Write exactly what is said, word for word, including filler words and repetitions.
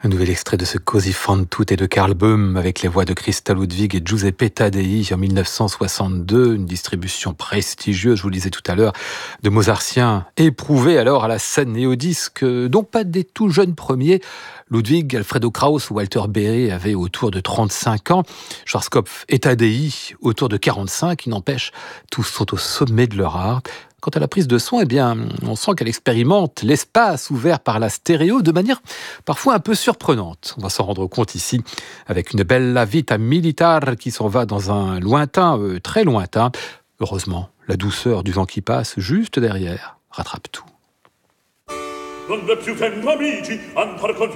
Un nouvel extrait de ce Così fan tutte de Karl Böhm avec les voix de Christa Ludwig et Giuseppe Taddei en mille neuf cent soixante-deux, une distribution prestigieuse, je vous le disais tout à l'heure, de mozartiens éprouvés alors à la scène et au disque, donc pas des tout jeunes premiers. Ludwig, Alfredo Kraus ou Walter Behré avaient autour de trente-cinq ans, Schwarzkopf et Taddei autour de quarante-cinq, il n'empêche, tous sont au sommet de leur art. Quant à la prise de son, eh bien, on sent qu'elle expérimente l'espace ouvert par la stéréo de manière parfois un peu surprenante. On va s'en rendre compte ici avec une Bella Vita Militar qui s'en va dans un lointain, euh, très lointain. Heureusement, la douceur du vent qui passe juste derrière rattrape tout.